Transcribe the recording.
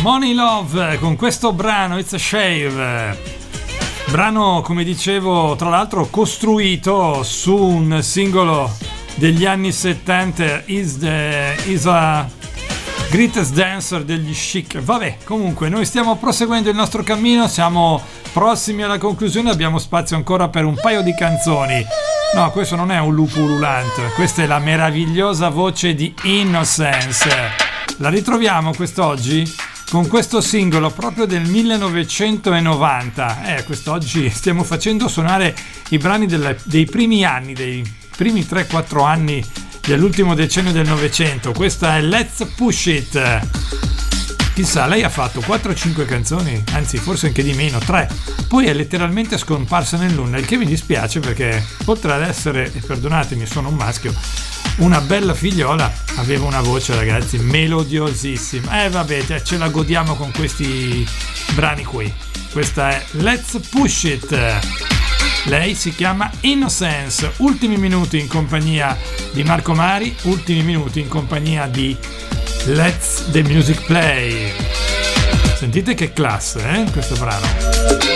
Money Love con questo brano It's a Shave, brano come dicevo tra l'altro costruito su un singolo degli anni 70, Is a Greatest Dancer degli Chic. Vabbè, comunque noi stiamo proseguendo il nostro cammino, siamo prossimi alla conclusione, abbiamo spazio ancora per un paio di canzoni. No, questo non è un lupo ululante, questa è la meravigliosa voce di Innocence. La ritroviamo quest'oggi con questo singolo proprio del 1990. Quest'oggi stiamo facendo suonare i brani dei primi anni, dei primi 3-4 anni dell'ultimo decennio del Novecento. Questa è Let's Push It. Chissà, lei ha fatto 4-5 canzoni, anzi forse anche di meno, 3. Poi è letteralmente scomparsa nel nulla, il che mi dispiace perché oltre ad essere, e perdonatemi, sono un maschio, una bella figliola, aveva una voce, ragazzi, melodiosissima. Vabbè, ce la godiamo con questi brani qui. Questa è Let's Push It. Lei si chiama Innocence. Ultimi minuti in compagnia di Marco Mari, ultimi minuti in compagnia di Let's the Music Play. Sentite che classe, questo brano.